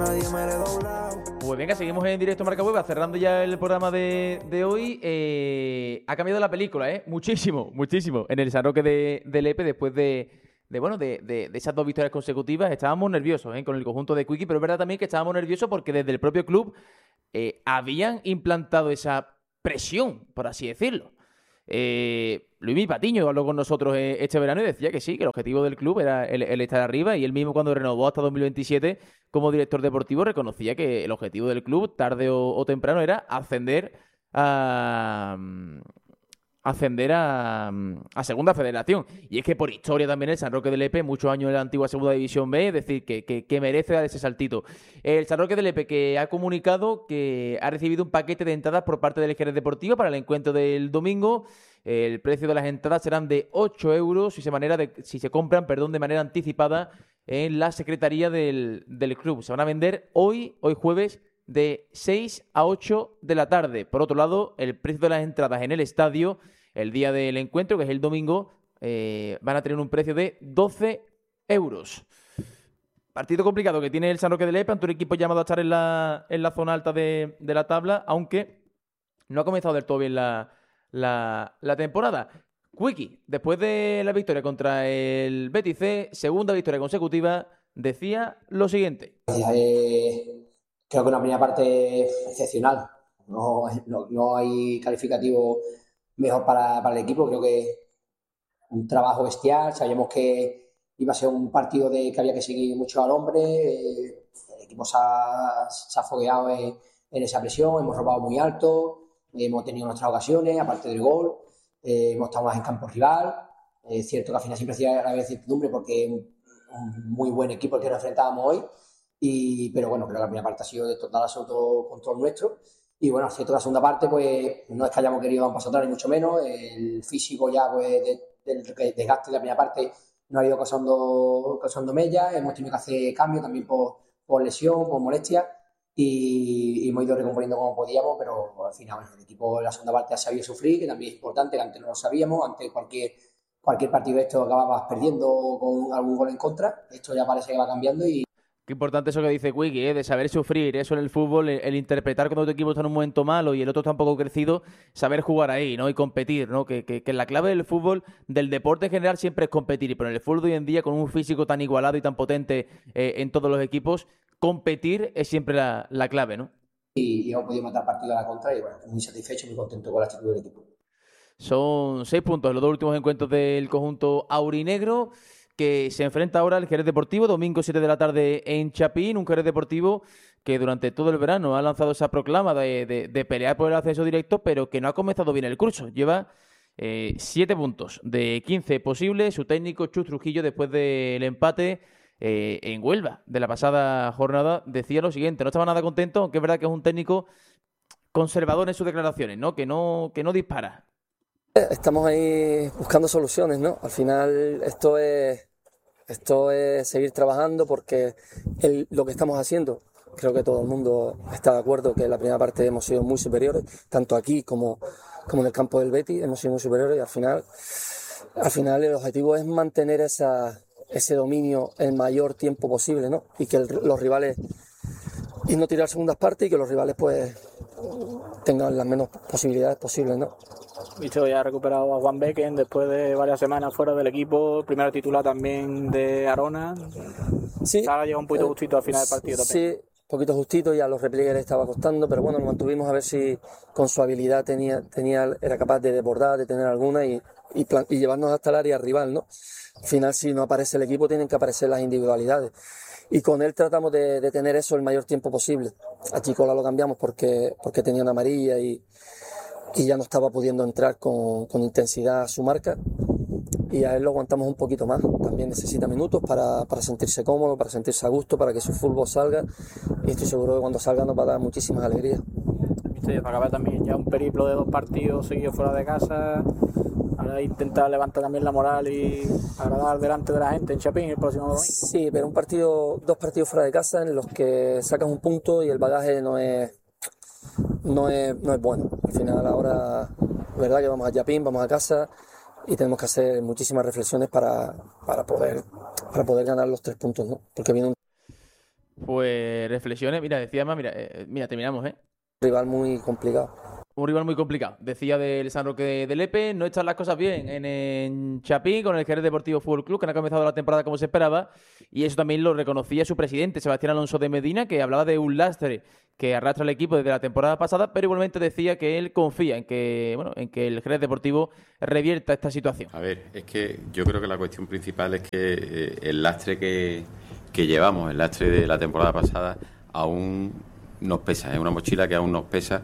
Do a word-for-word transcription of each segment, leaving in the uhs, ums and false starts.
nadie me le he doblado. Pues venga, seguimos en directo Marca Hueva, cerrando ya el programa de, de hoy. Eh, ha cambiado la película, ¿eh? Muchísimo, muchísimo. En el San Roque de, de Lepe, después de, de bueno, de, de, de esas dos victorias consecutivas, estábamos nerviosos, ¿eh? Con el conjunto de Quickie, pero es verdad también que estábamos nerviosos porque desde el propio club eh, habían implantado esa presión, por así decirlo. Eh, Luismi Patiño habló con nosotros eh, este verano y decía que sí, que el objetivo del club era el, el estar arriba, y él mismo, cuando renovó hasta dos mil veintisiete como director deportivo, reconocía que el objetivo del club, tarde o, o temprano, era ascender a ascender a, a Segunda Federación. Y es que por historia también el San Roque de Lepe, muchos años en la antigua Segunda División B, es decir, que, que, que merece dar ese saltito. El San Roque de Lepe, que ha comunicado que ha recibido un paquete de entradas por parte del Jerez Deportivo para el encuentro del domingo. El precio de las entradas serán de ocho euros si se, manera de, si se compran perdón, de manera anticipada en la secretaría del, del club. Se van a vender hoy, hoy jueves, de seis a ocho de la tarde. Por otro lado, el precio de las entradas en el estadio, el día del encuentro, que es el domingo, eh, van a tener un precio de doce euros. Partido complicado que tiene el San Roque de Lepe, ante un equipo llamado a estar en la, en la zona alta de, de la tabla, aunque no ha comenzado del todo bien la, la, la temporada. Quickie, después de la victoria contra el Betis C, segunda victoria consecutiva, decía lo siguiente. Eh, creo que una primera parte excepcional. No, no, no hay calificativo mejor para, para el equipo. Creo que un trabajo bestial. Sabíamos que iba a ser un partido de que había que seguir mucho al hombre. Eh, el equipo se ha, se ha fogueado en, en esa presión. Hemos robado muy alto. Hemos tenido nuestras ocasiones, aparte del gol. Eh, hemos estado más en campo rival. Eh, es cierto que al final siempre había incertidumbre porque es un, un muy buen equipo el que nos enfrentábamos hoy. Y, pero bueno, creo que la primera parte ha sido de total absoluto control nuestro. Y bueno, es cierto que la segunda parte, pues no es que hayamos querido dar un paso atrás, ni mucho menos. El físico ya, pues, de, del desgaste de la primera parte nos ha ido causando, causando mella. Hemos tenido que hacer cambios también por, por lesión, por molestia. Y, y hemos ido recomponiendo como podíamos, pero al final, bueno, el equipo en la segunda parte ha sabido sufrir, que también es importante, que antes no lo sabíamos. Antes cualquier, cualquier partido de esto acababas perdiendo con algún gol en contra. Esto ya parece que va cambiando y Qué importante eso que dice Quickie, ¿eh? De saber sufrir, eso en el fútbol, el, el interpretar cuando tu equipo está en un momento malo y el otro está un poco crecido, saber jugar ahí, ¿no? Y competir, ¿no? Que, que, que la clave del fútbol, del deporte en general, siempre es competir. Pero en el fútbol de hoy en día, con un físico tan igualado y tan potente eh, en todos los equipos, competir es siempre la, la clave, ¿no? Y, y hemos podido matar partido a la contra y bueno, muy satisfecho, muy contento con la actitud del equipo. Son seis puntos en los dos últimos encuentros del conjunto aurinegro, que se enfrenta ahora al Jerez Deportivo, domingo siete de la tarde en Chapín, un Jerez Deportivo que durante todo el verano ha lanzado esa proclama de, de, de pelear por el ascenso directo, pero que no ha comenzado bien el curso. Lleva eh, siete puntos de quince posibles. Su técnico, Chus Trujillo, después del empate eh, en Huelva de la pasada jornada, decía lo siguiente: no estaba nada contento, aunque es verdad que es un técnico conservador en sus declaraciones, ¿no? Que no, que no dispara. Estamos ahí buscando soluciones, ¿no? Al final esto es, esto es seguir trabajando porque el, lo que estamos haciendo, creo que todo el mundo está de acuerdo que en la primera parte hemos sido muy superiores, tanto aquí como, como en el campo del Betis hemos sido muy superiores, y al final, al final el objetivo es mantener esa, ese dominio el mayor tiempo posible, ¿no? Y que el, los rivales, y no tirar segundas partes, y que los rivales pues tengan las menos posibilidades posibles, ¿no? Visto ya ha recuperado a Juan Becken después de varias semanas fuera del equipo, primero titular también de Arona. Sí, ahora llega un poquito justito al final del partido también. Sí, un poquito justito, ya a los repliegues les estaba costando, pero bueno, nos mantuvimos a ver si con su habilidad tenía, tenía, era capaz de desbordar, de tener alguna y, y, plan, y llevarnos hasta el área rival, ¿no? Al final, si no aparece el equipo, tienen que aparecer las individualidades. Y con él tratamos de, de tener eso el mayor tiempo posible. A Chicola lo cambiamos porque, porque tenía una amarilla y, y ya no estaba pudiendo entrar con, con intensidad a su marca. Y a él lo aguantamos un poquito más. También necesita minutos para, para sentirse cómodo, para sentirse a gusto, para que su fútbol salga. Y estoy seguro que cuando salga nos va a dar muchísimas alegrías. Viste, para acabar también ya un periplo de dos partidos seguidos fuera de casa. Ahora intentar levantar también la moral y agradar delante de la gente en Chapín el próximo domingo. Sí, pero un partido, dos partidos fuera de casa en los que sacas un punto y el bagaje no es, no es, no es bueno. Al final ahora, verdad que vamos a Chapín, vamos a casa y tenemos que hacer muchísimas reflexiones para, para, poder, para poder ganar los tres puntos, ¿no? Porque viene un... Pues reflexiones, mira, decía más, mira, eh, mira, terminamos, ¿eh? Rival muy complicado. Un rival muy complicado. Decía del San Roque de, de Lepe, no están las cosas bien en, en Chapín con el Jerez Deportivo Fútbol Club, que no ha comenzado la temporada como se esperaba, y eso también lo reconocía su presidente, Sebastián Alonso de Medina, que hablaba de un lastre que arrastra al equipo desde la temporada pasada, pero igualmente decía que él confía en que, bueno, en que el Jerez Deportivo revierta esta situación. A ver, es que yo creo que la cuestión principal es que eh, el lastre que, que llevamos, el lastre de la temporada pasada, aún nos pesa, es una mochila que aún nos pesa.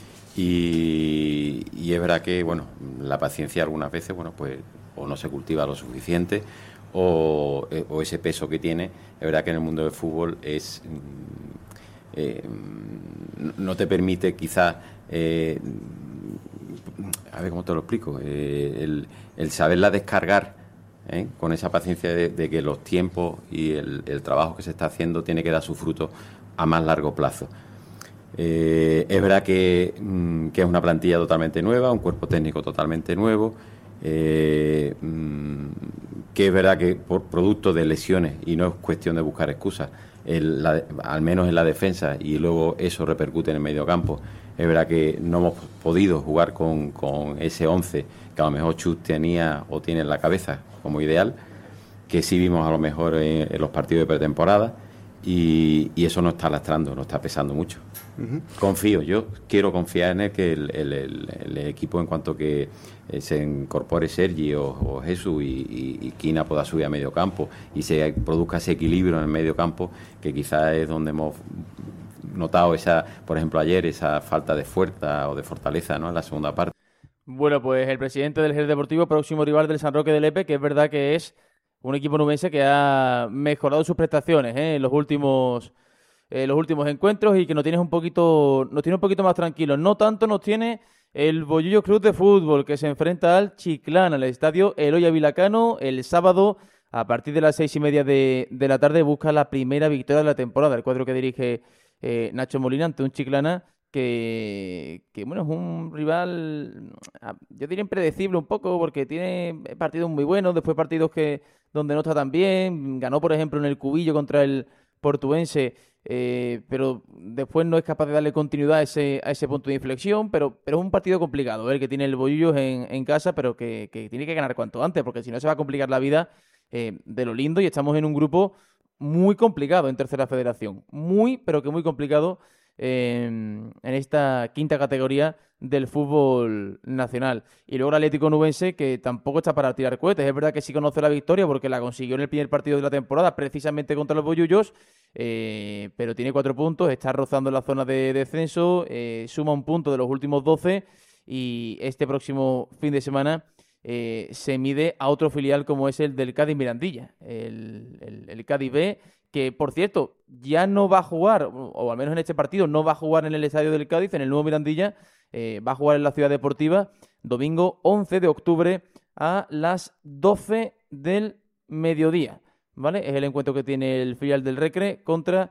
Y, y es verdad que, bueno, la paciencia algunas veces, bueno, pues o no se cultiva lo suficiente o, o ese peso que tiene, es verdad que en el mundo del fútbol es eh, no te permite quizás, eh, a ver cómo te lo explico, eh, el, el saberla descargar, ¿eh? Con esa paciencia de, de que los tiempos y el, el trabajo que se está haciendo tiene que dar su fruto a más largo plazo. Eh, es verdad que, mm, que es una plantilla totalmente nueva, un cuerpo técnico totalmente nuevo, eh, mm, que es verdad que por producto de lesiones, y no es cuestión de buscar excusas, el, la, al menos en la defensa, y luego eso repercute en el mediocampo. Es verdad que no hemos podido jugar con, con ese once que a lo mejor Chus tenía o tiene en la cabeza como ideal, que sí vimos a lo mejor en, en los partidos de pretemporada. Y, y eso nos está lastrando, nos está pesando mucho. Uh-huh. Confío, yo quiero confiar en el que el, el, el, el equipo, en cuanto que eh, se incorpore Sergi o, o Jesús y, y, y Quina pueda subir a medio campo y se produzca ese equilibrio en el medio campo, que quizás es donde hemos notado esa, por ejemplo ayer, esa falta de fuerza o de fortaleza, ¿no?, en la segunda parte. Bueno, pues el presidente del Jerez Deportivo, próximo rival del San Roque de Lepe, que es verdad que es un equipo nubense que ha mejorado sus prestaciones ¿eh? en los últimos eh, los últimos encuentros y que nos tiene un poquito nos tiene un poquito más tranquilos. No tanto nos tiene el Bollullo Club de Fútbol, que se enfrenta al Chiclana, al estadio Eloy Avilacano, el sábado a partir de las seis y media de, de la tarde. Busca la primera victoria de la temporada, el cuadro que dirige eh, Nacho Molina ante un Chiclana que, que bueno, es un rival, yo diría impredecible un poco, porque tiene partidos muy buenos, después partidos que donde no está tan bien. Ganó, por ejemplo, en el Cubillo contra el Portuense, eh, pero después no es capaz de darle continuidad a ese, a ese punto de inflexión, pero, pero es un partido complicado, ¿eh? El que tiene el Bollullo en, en casa, pero que, que tiene que ganar cuanto antes, porque si no se va a complicar la vida eh, de lo lindo, y estamos en un grupo muy complicado en Tercera Federación, muy, pero que muy complicado en esta quinta categoría del fútbol nacional. Y luego el Atlético Nubense, que tampoco está para tirar cohetes. Es verdad que sí conoce la victoria porque la consiguió en el primer partido de la temporada, precisamente contra los Bollullos, eh, pero tiene cuatro puntos, está rozando la zona de descenso, eh, suma un punto de los últimos doce, y este próximo fin de semana eh, se mide a otro filial como es el del Cádiz Mirandilla, el, el, el Cádiz B, que, por cierto, ya no va a jugar, o al menos en este partido, no va a jugar en el estadio del Cádiz, en el nuevo Mirandilla, eh, va a jugar en la Ciudad Deportiva, domingo once de octubre a las doce del mediodía, ¿vale? Es el encuentro que tiene el filial del Recre contra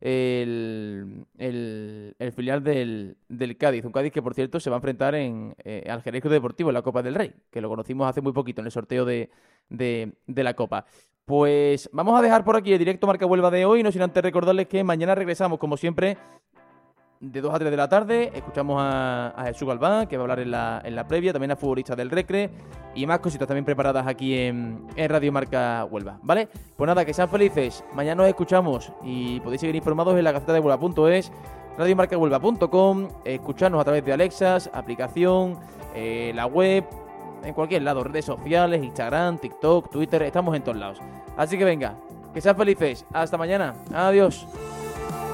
el, el, el filial del, del Cádiz, un Cádiz que, por cierto, se va a enfrentar en, eh, al Jerez Deportivo en la Copa del Rey, que lo conocimos hace muy poquito en el sorteo de, de, de la Copa. Pues vamos a dejar por aquí el directo Marca Huelva de hoy, no sin antes recordarles que mañana regresamos, como siempre, de dos a tres de la tarde. Escuchamos a, a Jesús Galván, que va a hablar en la, en la previa, también a futbolistas del Recre, y más cositas también preparadas aquí en, en Radio Marca Huelva, ¿vale? Pues nada, que sean felices, mañana nos escuchamos y podéis seguir informados en la gaceta de huelva punto es, radio marca huelva punto com, escucharnos a través de Alexas, aplicación, eh, la web, en cualquier lado, redes sociales, Instagram, TikTok, Twitter, estamos en todos lados. Así que venga, que sean felices. Hasta mañana. Adiós.